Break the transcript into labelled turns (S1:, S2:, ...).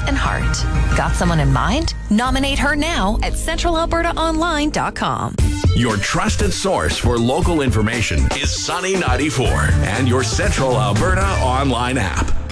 S1: and heart. Got someone in mind? Nominate her now at centralalbertaonline.com.
S2: Your trusted source for local information is Sunny 94 and your Central Alberta online app.